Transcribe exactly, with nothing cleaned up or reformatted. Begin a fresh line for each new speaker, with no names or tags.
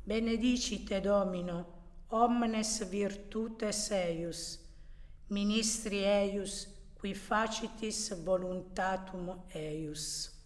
benedicite Domino, omnes virtutes eius, ministri eius, qui facitis voluntatum eius.